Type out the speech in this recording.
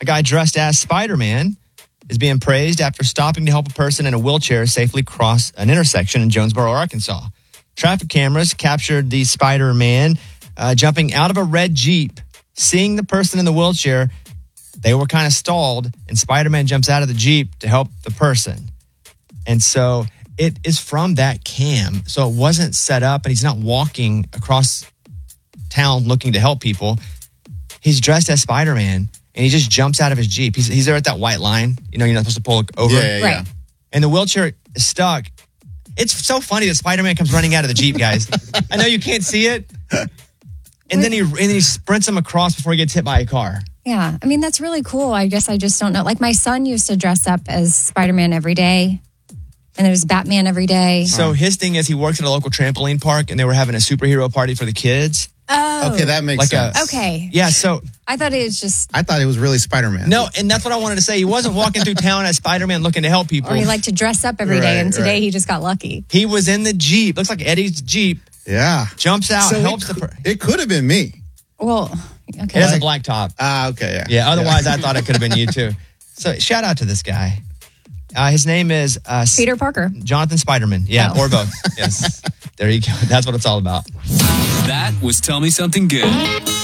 A guy dressed as Spider-Man is being praised after stopping to help a person in a wheelchair safely cross an intersection in Jonesboro, Arkansas. Traffic cameras captured the Spider-Man jumping out of a red Jeep, seeing the person in the wheelchair. They were kind of stalled, and Spider-Man jumps out of the Jeep to help the person. And so it is from that cam. So it wasn't set up, and he's not walking across town looking to help people. He's dressed as Spider-Man, and he just jumps out of his Jeep. He's there at that white line. You know, you're not supposed to pull over. Yeah. And the wheelchair is stuck. It's so funny that Spider-Man comes running out of the Jeep, guys. I know you can't see it. And then he sprints him across before he gets hit by a car. Yeah. I mean, that's really cool. I guess I just don't know. Like, my son used to dress up as Spider-Man every day. And there was Batman every day. So his thing is he works at a local trampoline park, and they were having a superhero party for the kids. Oh. Okay, that makes sense. Okay. Yeah, so... I thought it was just... I thought it was really Spider-Man. No, and that's what I wanted to say. He wasn't walking through town as Spider-Man looking to help people. Or he liked to dress up every day, and today he just got lucky. He was in the Jeep. Looks like Eddie's Jeep. Yeah. Jumps out, So helps it could have been me. Well, It okay. has a black top. Okay, yeah. Yeah, otherwise I thought it could have been you too. So shout out to this guy. His name is... Peter Parker. Jonathan Spiderman. Yeah, or both. Yes. There you go. That's what it's all about. That was Tell Me Something Good.